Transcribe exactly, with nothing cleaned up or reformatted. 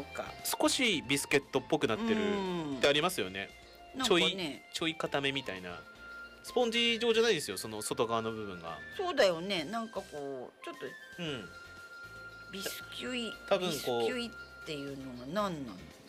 のか。 少しビスケットっぽくなってるってありますよね。 なんちょいかね、 ちょい固めみたいな。スポンジ状じゃないですよ、その外側の部分が。 そうだよね。なんかこうちょっとうん。 ビスキュイ多分ビスキこうュイっていうのが何なの？